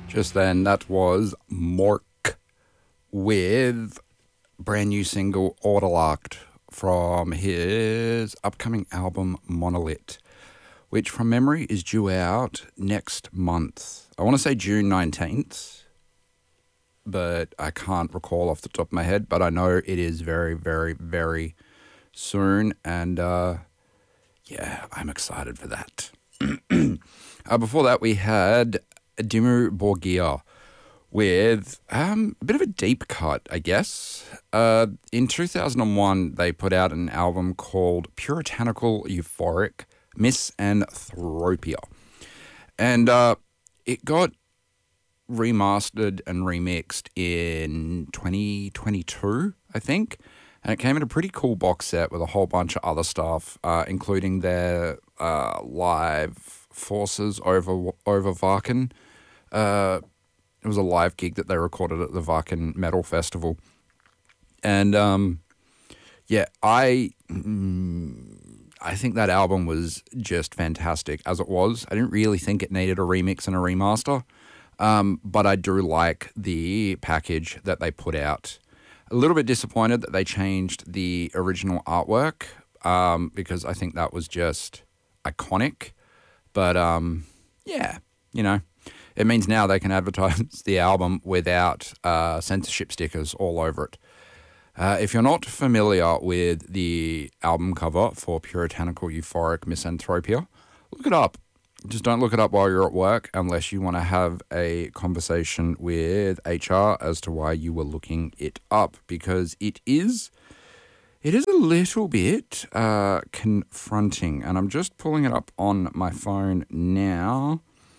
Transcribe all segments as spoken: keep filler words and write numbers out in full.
Just then, that was Mork with brand new single Autolocked from his upcoming album Monolith, which from memory is due out next month. I want to say June nineteenth, but I can't recall off the top of my head, but I know it is very, very, very soon, and uh, yeah, I'm excited for that. uh, before that, we had Dimmu Borgir with um, a bit of a deep cut, I guess. Uh, in two thousand one, they put out an album called Puritanical Euphoric Misanthropia. And uh, it got remastered and remixed in twenty twenty-two, I think. And it came in a pretty cool box set with a whole bunch of other stuff, uh, including their uh, live Forces over over Wacken. Uh, it was a live gig that they recorded at the Wacken Metal Festival. And um, yeah, I mm, I think that album was just fantastic as it was. I didn't really think it needed a remix and a remaster, um, but I do like the package that they put out. A little bit disappointed that they changed the original artwork um, because I think that was just iconic. But um, yeah, you know, it means now they can advertise the album without uh, censorship stickers all over it. Uh, if you're not familiar with the album cover for Puritanical Euphoric Misanthropia, look it up. Just don't look it up while you're at work unless you want to have a conversation with H R as to why you were looking it up, because it is it is a little bit uh, confronting. And I'm just pulling it up on my phone now.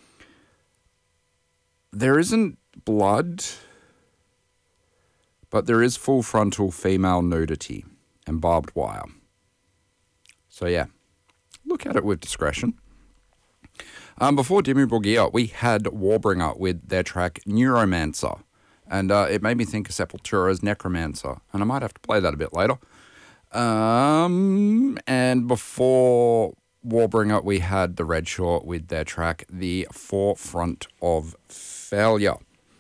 There isn't blood, but there is full frontal female nudity and barbed wire. So yeah, look at it with discretion. Um, before Dimmu Borgir, we had Warbringer with their track Neuromancer, and uh, it made me think of Sepultura's Necromancer, and I might have to play that a bit later. Um, and before Warbringer, we had the Red Short with their track The Forefront of Failure.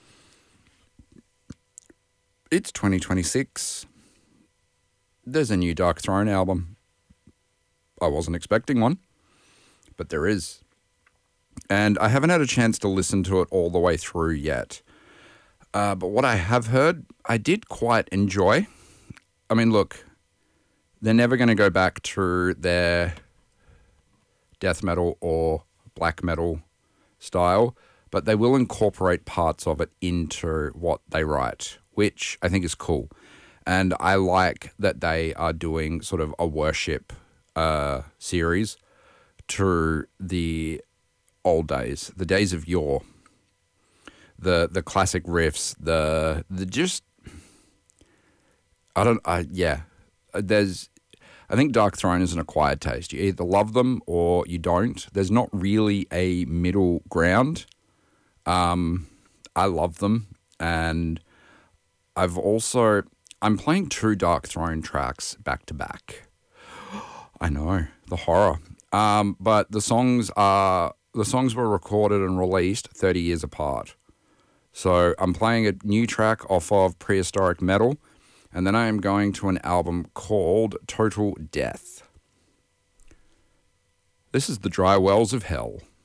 It's twenty twenty-six. There's a new Dark Throne album. I wasn't expecting one, but there is. And I haven't had a chance to listen to it all the way through yet. Uh, but what I have heard, I did quite enjoy. I mean, look, they're never going to go back to their death metal or black metal style, but they will incorporate parts of it into what they write, which I think is cool. And I like that they are doing sort of a worship uh, series to the old days, the days of yore, the the classic riffs, the the just I don't I yeah, there's I think Dark Throne is an acquired taste. You either love them or you don't. There's not really a middle ground. Um, I love them, and I've also I'm playing two Dark Throne tracks back to back. I know, the horror. Um, but the songs are The songs were recorded and released thirty years apart. So I'm playing a new track off of Prehistoric Metal, and then I am going to an album called Total Death. This is The Dry Wells of Hell.